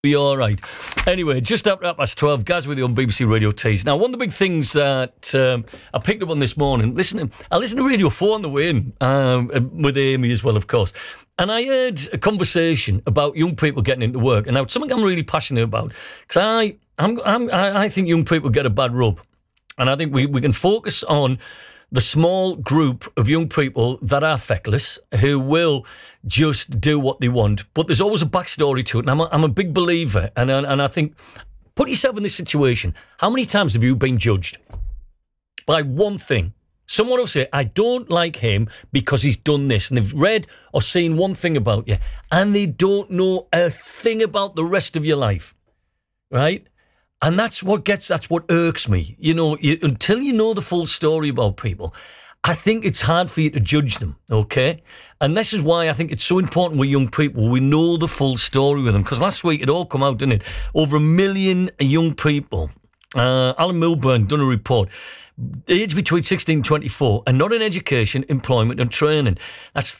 Be all right. Anyway, just after 12:30, Gaz with you on BBC Radio Tees. Now, one of the big things that I picked up on this morning, I listened to Radio 4 on the way in, with Amy as well, of course, and I heard a conversation about young people getting into work, and now it's something I'm really passionate about, because I think young people get a bad rub, and I think we can focus on the small group of young people that are feckless, who will just do what they want. But there's always a backstory to it, and I'm a big believer. And I think, put yourself in this situation. How many times have you been judged by one thing? Someone will say, I don't like him because he's done this. And they've read or seen one thing about you, and they don't know a thing about the rest of your life, right? And that's what irks me. You know, until you know the full story about people, I think it's hard for you to judge them, okay? And this is why I think it's so important with young people. We know the full story with them. Because last week it all come out, didn't it? Over 1 million young people. Alan Milburn done a report. Age between 16 and 24 and not in education, employment and training. That's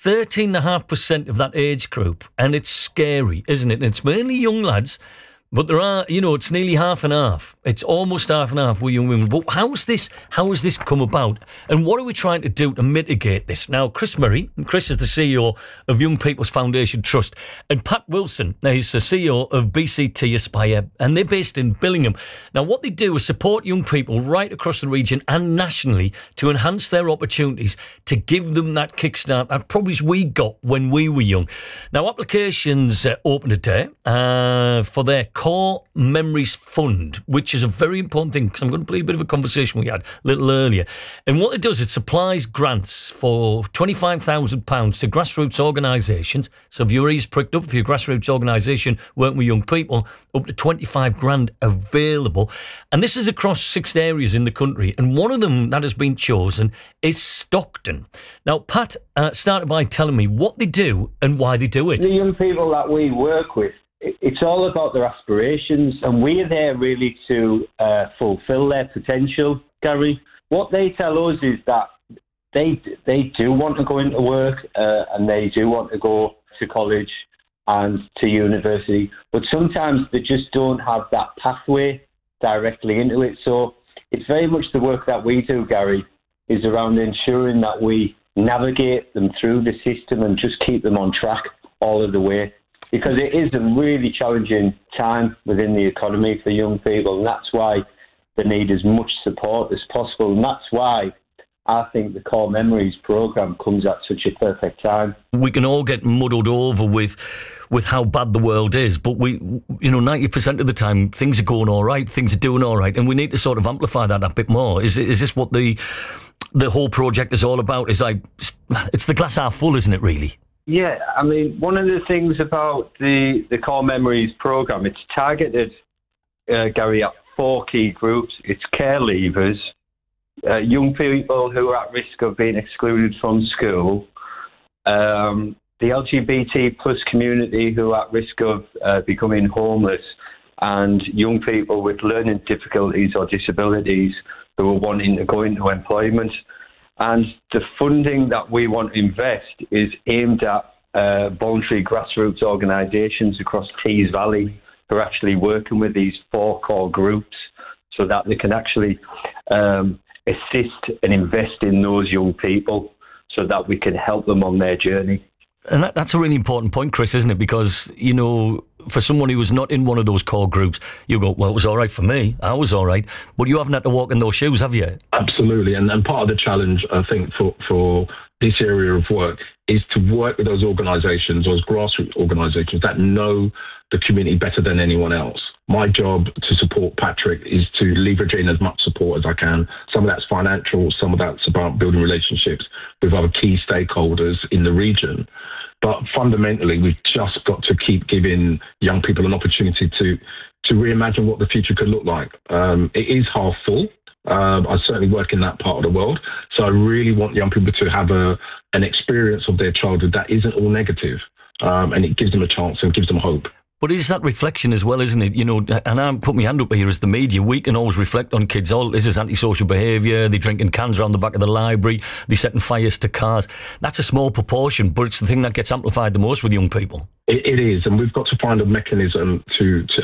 13.5% of that age group. And it's scary, isn't it? And it's mainly young lads. But there are, it's nearly half and half. It's almost half and half with young women. But how has this come about? And what are we trying to do to mitigate this? Now, Chris Murray, Chris is the CEO of Young People's Foundation Trust, and Pat Wilson, now he's the CEO of BCT Aspire, and they're based in Billingham. Now, what they do is support young people right across the region and nationally to enhance their opportunities, to give them that kickstart that probably we got when we were young. Now, applications open today for their Core Memories Fund, which is a very important thing, because I'm going to play a bit of a conversation we had a little earlier. And what it does, it supplies grants for £25,000 to grassroots organisations. So if your ears pricked up for your grassroots organisation working with young people, up to 25 grand available. And this is across 6 areas in the country. And one of them that has been chosen is Stockton. Now, Pat started by telling me what they do and why they do it. The young people that we work with, it's all about their aspirations, and we're there really to fulfil their potential, Gary. What they tell us is that they do want to go into work and they do want to go to college and to university, but sometimes they just don't have that pathway directly into it. So it's very much the work that we do, Gary, is around ensuring that we navigate them through the system and just keep them on track all of the way. Because it is a really challenging time within the economy for young people, and that's why they need as much support as possible. And that's why I think the Core Memories programme comes at such a perfect time. We can all get muddled over with how bad the world is, but 90% of the time things are going all right, things are doing all right, and we need to sort of amplify that a bit more. Is this what the whole project is all about? It's the glass half full, isn't it, really? Yeah, I mean, one of the things about the Core Memories programme, it's targeted, Gary, at 4 key groups. It's care leavers, young people who are at risk of being excluded from school, the LGBT plus community who are at risk of becoming homeless, and young people with learning difficulties or disabilities who are wanting to go into employment. And the funding that we want to invest is aimed at voluntary grassroots organisations across Tees Valley who are actually working with these 4 core groups so that they can actually assist and invest in those young people so that we can help them on their journey. And that's a really important point, Chris, isn't it? Because, for someone who was not in one of those core groups, you go, well, it was all right for me. I was all right. But you haven't had to walk in those shoes, have you? Absolutely. And part of the challenge, I think, for this area of work is to work with those organisations, those grassroots organisations that know the community better than anyone else. My job to support Patrick is to leverage in as much support as I can. Some of that's financial, some of that's about building relationships with other key stakeholders in the region. But fundamentally, we've just got to keep giving young people an opportunity to reimagine what the future could look like. It is half full. I certainly work in that part of the world. So I really want young people to have an experience of their childhood that isn't all negative. And it gives them a chance and gives them hope. But it's that reflection as well, isn't it? You know, and I'm putting my hand up here as the media. We can always reflect on kids. Oh, this is antisocial behaviour. They're drinking cans around the back of the library. They're setting fires to cars. That's a small proportion, but it's the thing that gets amplified the most with young people. It is, and we've got to find a mechanism to